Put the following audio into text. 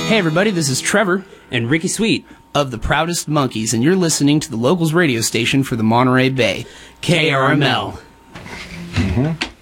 Hey everybody, this is Trevor and Ricky Sweet of the Proudest Monkeys, and you're listening to the locals radio station for the Monterey Bay, KRML. Mm-hmm.